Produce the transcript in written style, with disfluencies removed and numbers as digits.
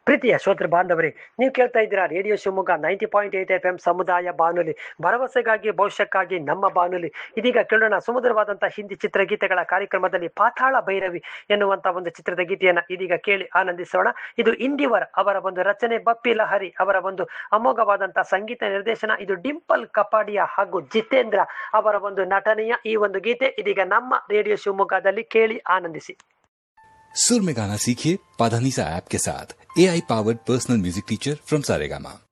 ಪ್ರೀತಿಯ ಶ್ರೋತೃ ಬಾಂಧವರೇ, ನೀವು ಕೇಳ್ತಾ ಇದ್ದೀರಾ ರೇಡಿಯೋ ಶಿವಮೊಗ್ಗ 90.8 FM ಸಮುದಾಯ ಬಾನುಲಿ, ಭರವಸೆಗಾಗಿ ಭವಿಷ್ಯಕ್ಕಾಗಿ ನಮ್ಮ ಬಾನುಲಿ. ಇದೀಗ ಕೇಳೋಣ ಸುಮಧುರವಾದಂತಹ ಹಿಂದಿ ಚಿತ್ರಗೀತೆಗಳ ಕಾರ್ಯಕ್ರಮದಲ್ಲಿ ಪಾತಾಳ ಭೈರವಿ ಎನ್ನುವಂತ ಒಂದು ಚಿತ್ರದ ಗೀತೆಯನ್ನ ಇದೀಗ ಕೇಳಿ ಆನಂದಿಸೋಣ. ಇದು ಇಂದಿವರ್ ಅವರ ಒಂದು ರಚನೆ, ಬಪ್ಪಿ ಲಹರಿ ಅವರ ಒಂದು ಅಮೋಘವಾದಂತಹ ಸಂಗೀತ ನಿರ್ದೇಶನ. ಇದು ಡಿಂಪಲ್ ಕಪಾಡಿಯಾ ಹಾಗೂ ಜಿತೇಂದ್ರ ಅವರ ಒಂದು ನಟನೆಯ ಈ ಒಂದು ಗೀತೆ ಇದೀಗ ನಮ್ಮ ರೇಡಿಯೋ ಶಿವಮೊಗ್ಗದಲ್ಲಿ ಕೇಳಿ ಆನಂದಿಸಿ. सुर में गाना सीखिए पाधानीसा ऐप के साथ। AI powered personal music teacher from Saregama.